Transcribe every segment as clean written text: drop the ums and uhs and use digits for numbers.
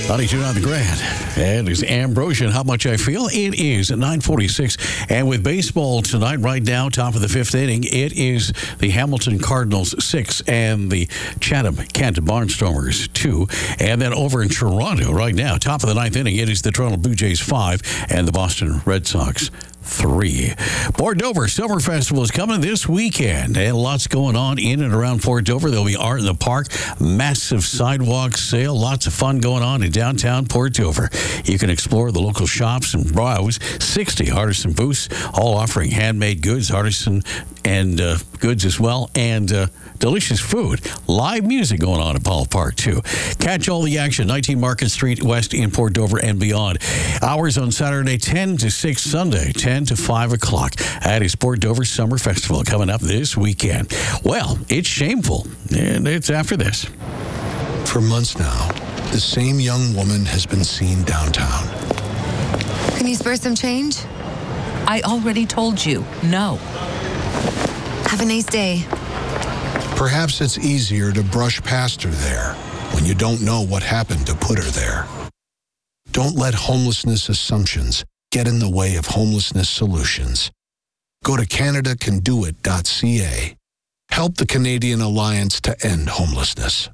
92.9 The Grand. And it's Ambrosian, How Much I Feel. It is at 9:46. And with baseball tonight, right now, top of the fifth inning, it is the Hamilton Cardinals 6 and the Chatham-Kent Barnstormers 2. And then over in Toronto right now, top of the ninth inning, it is the Toronto Blue Jays 5 and the Boston Red Sox 3. Port Dover Summer Festival is coming this weekend, and lots going on in and around Port Dover. There'll be art in the park, massive sidewalk sale, lots of fun going on in downtown Port Dover. You can explore the local shops and browse 60 artisan booths, all offering handmade goods, artisan and goods as well, and delicious food. Live music going on at Paul Park, too. Catch all the action, 19 Market Street West in Port Dover and beyond. Hours on Saturday, 10 to 6, Sunday, 10 to 5 o'clock at his Port Dover Summer Festival coming up this weekend. Well, it's shameful, and it's after this. For months now, the same young woman has been seen downtown. Can you spare some change? I already told you, no. Have a nice day. Perhaps it's easier to brush past her there when you don't know what happened to put her there. Don't let homelessness assumptions get in the way of homelessness solutions. Go to CanadaCanDoIt.ca. Help the Canadian Alliance to End Homelessness.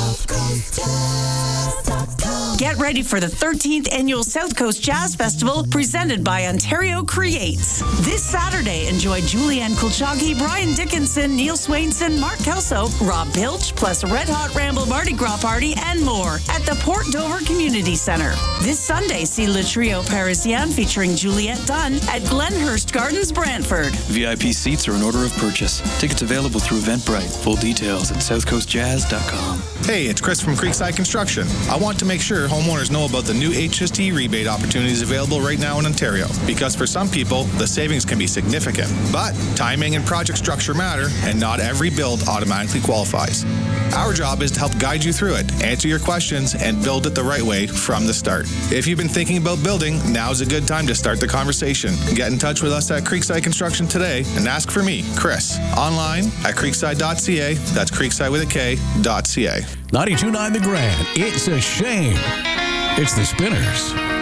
Get ready for the 13th Annual South Coast Jazz Festival presented by Ontario Creates. This Saturday, enjoy Julianne Kulchaki, Brian Dickinson, Neil Swainson, Mark Kelso, Rob Pilch, plus Red Hot Ramble Mardi Gras Party and more at the Port Dover Community Centre. This Sunday, see Le Trio Parisien featuring Juliette Dunn at Glenhurst Gardens, Brantford. VIP seats are in order of purchase. Tickets available through Eventbrite. Full details at southcoastjazz.com. Hey, it's Chris from Creekside Construction. I want to make sure homeowners know about the new HST rebate opportunities available right now in Ontario, because for some people, the savings can be significant. But timing and project structure matter, and not every build automatically qualifies. Our job is to help guide you through it, answer your questions, and build it the right way from the start. If you've been thinking about building, now's a good time to start the conversation. Get in touch with us at Creekside Construction today and ask for me, Chris, online at creekside.ca. That's creekside with a K.ca. 92.9 The Grand. It's a shame. It's the Spinners.